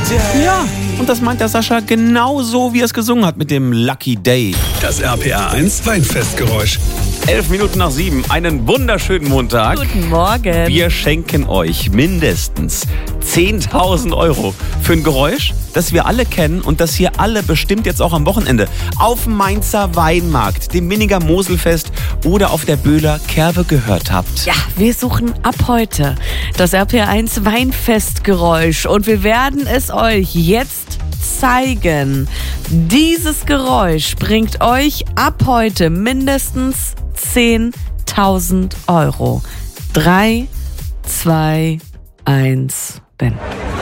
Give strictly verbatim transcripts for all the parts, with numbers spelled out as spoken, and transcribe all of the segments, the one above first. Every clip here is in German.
Day. Ja, und das meint der Sascha genauso, wie er es gesungen hat mit dem Lucky Day. Das R P R eins Weinfestgeräusch. Elf Minuten nach sieben, einen wunderschönen Montag. Guten Morgen. Wir schenken euch mindestens zehntausend Euro für ein Geräusch, das wir alle kennen und das ihr alle bestimmt jetzt auch am Wochenende auf dem Mainzer Weinmarkt, dem Minniger Moselfest oder auf der Böhler Kerwe gehört habt. Ja, wir suchen ab heute das R P R eins Weinfestgeräusch und wir werden es euch jetzt zeigen. Dieses Geräusch bringt euch ab heute mindestens zehntausend Euro. Drei, zwei, eins, Ben.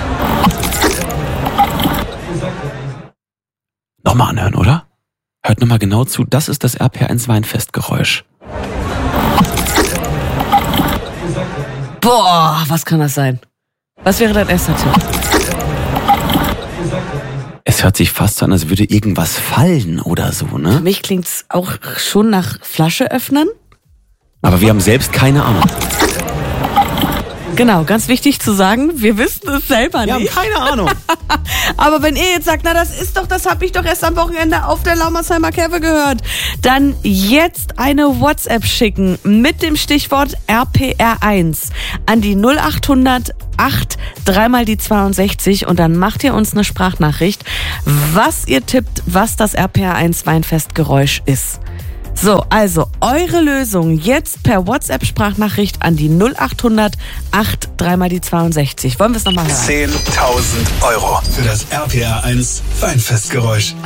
Nochmal anhören, oder? Hört nochmal genau zu, das ist das R P R eins Weinfestgeräusch. Boah, was kann das sein? Was wäre dein erster Tipp? Es hört sich fast so an, als würde irgendwas fallen oder so, Für ne? mich klingt es auch schon nach Flasche öffnen. Aber wir haben selbst keine Ahnung. Genau, ganz wichtig zu sagen, wir wissen es selber Wir haben nicht. keine Ahnung. Aber wenn ihr jetzt sagt, na das ist doch, das habe ich doch erst am Wochenende auf der Laumersheimer Kerwe gehört, dann jetzt eine WhatsApp schicken mit dem Stichwort R P R eins an die null acht hundert acht dreimal die zweiundsechzig und dann macht ihr uns eine Sprachnachricht, was ihr tippt, was das R P R eins Weinfestgeräusch ist. So, also eure Lösung jetzt per WhatsApp-Sprachnachricht an die null acht hundert acht dreimal die zweiundsechzig. Wollen wir es nochmal hören? zehntausend Euro für das R P R eins Weinfestgeräusch.